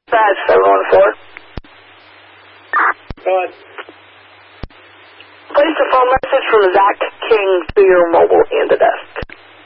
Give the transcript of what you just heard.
Badge 714. Go ahead. Place a phone message from Zach King to your mobile in the desk.